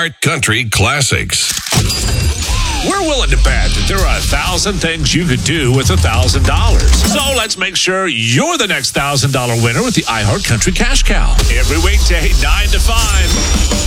iHeart Country Classics. We're willing to bet that there are 1,000 things you could do with $1,000. So let's make sure you're the next $1,000 winner with the iHeart Country Cash Cow. Every weekday, 9 to 5.